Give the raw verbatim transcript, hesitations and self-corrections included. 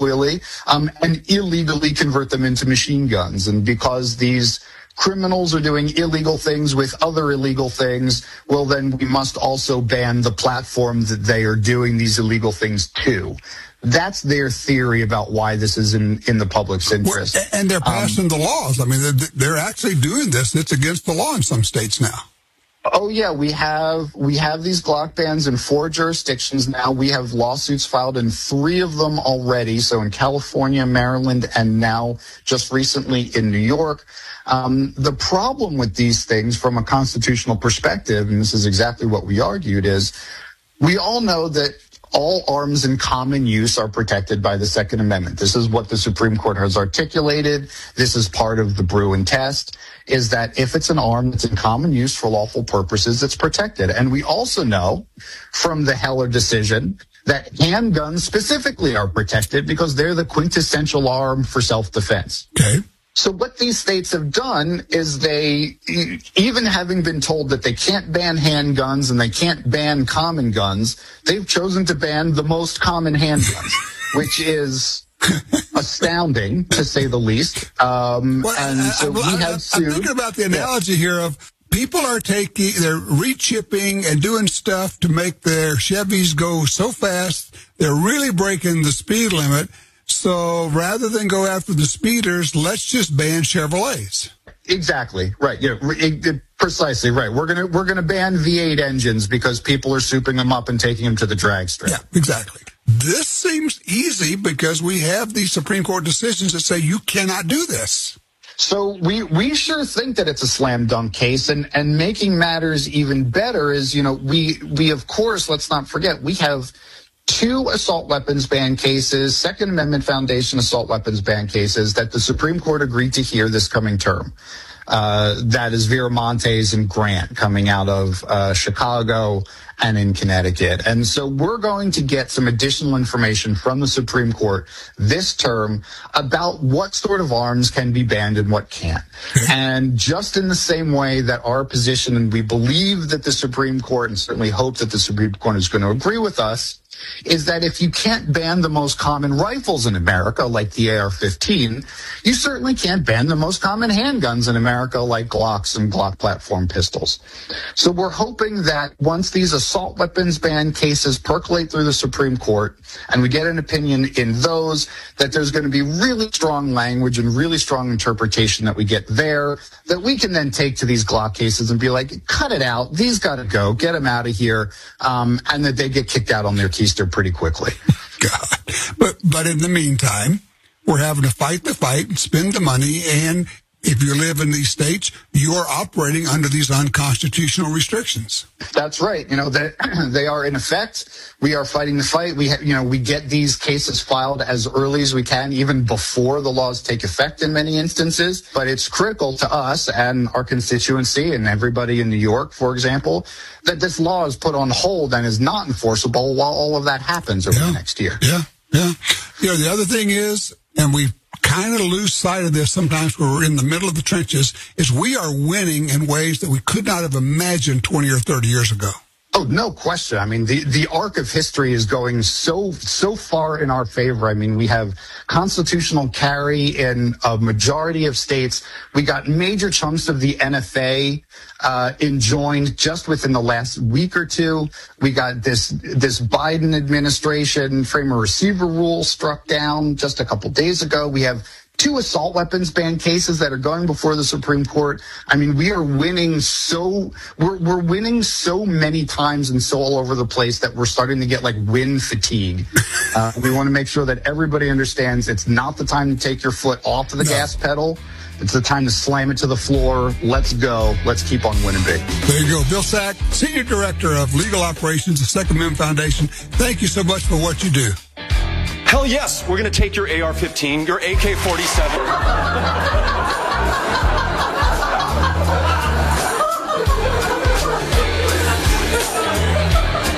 colloquially, um, and illegally convert them into machine guns. And because these criminals are doing illegal things with other illegal things, well, then we must also ban the platform that they are doing these illegal things to. That's their theory about why this is in, in the public's interest. Well, and they're passing um, the laws. I mean, they're, they're actually doing this. It's against the law in some states now. Oh, yeah, we have we have these Glock bans in four jurisdictions now. We have lawsuits filed in three of them already, so in California, Maryland, and now just recently in New York. Um, the problem with these things from a constitutional perspective, and this is exactly what we argued, is we all know that all arms in common use are protected by the Second Amendment. This is what the Supreme Court has articulated. This is part of the Bruin test, is that if it's an arm that's in common use for lawful purposes, it's protected. And we also know from the Heller decision that handguns specifically are protected because they're the quintessential arm for self-defense. Okay. So what these states have done is they, even having been told that they can't ban handguns and they can't ban common guns, they've chosen to ban the most common handguns, which is astounding, to say the least. Um, well, and so we I, have sued. I'm thinking about the analogy yeah. here of people are taking, they're re-chipping and doing stuff to make their Chevys go so fast, they're really breaking the speed limit. So rather than go after the speeders, let's just ban Chevrolets. Exactly right. Yeah, it, it, precisely right. We're gonna we're gonna ban V eight engines because people are souping them up and taking them to the drag strip. Yeah, exactly. This seems easy because we have these Supreme Court decisions that say you cannot do this. So we, we sure think that it's a slam dunk case, and, and making matters even better is, you know, we, we of course, let's not forget, we have two assault weapons ban cases, Second Amendment Foundation assault weapons ban cases that the Supreme Court agreed to hear this coming term. Uh, that is Viramontes and Grant coming out of uh, Chicago and in Connecticut. And so we're going to get some additional information from the Supreme Court this term about what sort of arms can be banned and what can't. And just in the same way that our position, and we believe that the Supreme Court, and certainly hope that the Supreme Court is going to agree with us, is that if you can't ban the most common rifles in America, like the A R fifteen, you certainly can't ban the most common handguns in America, like Glocks and Glock platform pistols. So we're hoping that once these assault weapons ban cases percolate through the Supreme Court, and we get an opinion in those, that there's going to be really strong language and really strong interpretation that we get there, that we can then take to these Glock cases and be like, cut it out, these got to go, get them out of here, um, and that they get kicked out on their keister pretty quickly. God. But but in the meantime, we're having to fight the fight and spend the money, and if you live in these states, you are operating under these unconstitutional restrictions. That's right. You know, they, they are in effect. We are fighting the fight. We, ha- you know, we get these cases filed as early as we can, even before the laws take effect in many instances. But it's critical to us and our constituency and everybody in New York, for example, that this law is put on hold and is not enforceable while all of that happens over yeah. the next year. Yeah, yeah. You know, the other thing is, and we kind of lose sight of this sometimes when we're in the middle of the trenches, is we are winning in ways that we could not have imagined twenty or thirty years ago. Oh, no question. I mean, the, the arc of history is going so, so far in our favor. I mean, we have constitutional carry in a majority of states. We got major chunks of the N F A uh, enjoined just within the last week or two. We got this, this Biden administration framer receiver rule struck down just a couple days ago. We have two assault weapons ban cases that are going before the Supreme Court. I mean, we are winning so, we're, we're winning so many times and so all over the place that we're starting to get like win fatigue. Uh, we want to make sure that everybody understands it's not the time to take your foot off of the no. gas pedal. It's the time to slam it to the floor. Let's go. Let's keep on winning big. There you go. Bill Sack, Senior Director of Legal Operations at Second Amendment Foundation. Thank you so much for what you do. Hell yes, we're going to take your A R fifteen, your A K forty-seven.